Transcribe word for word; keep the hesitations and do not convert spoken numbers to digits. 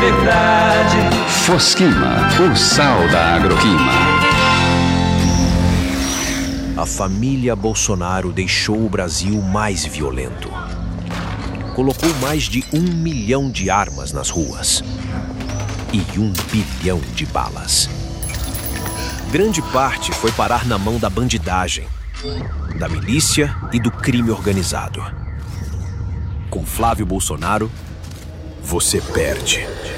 verdade. Fosquima, o sal da agroquima. A família Bolsonaro deixou o Brasil mais violento. Colocou mais de um milhão de armas nas ruas e um bilhão de balas. Grande parte foi parar na mão da bandidagem, da milícia e do crime organizado. Com Flávio Bolsonaro, você perde.